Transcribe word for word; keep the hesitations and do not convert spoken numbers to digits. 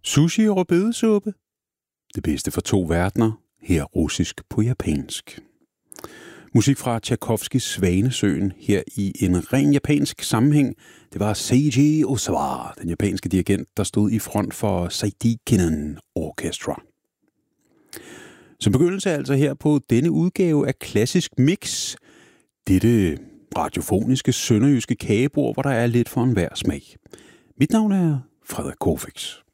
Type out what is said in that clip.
Sushi og rødbedesuppe. Det bedste for to verdener. Her russisk på japansk. Musik fra Tchaikovskys Svanesøen her i en ren japansk sammenhæng. Det var Seiji Ozawa, den japanske dirigent, der stod i front for Saidikinen Orchestra. Som begyndelse altså her på denne udgave af Klassisk Mix. Dette radiofoniske sønderjyske kagebord, hvor der er lidt for enhver smag. Mit navn er Frederik Kofix.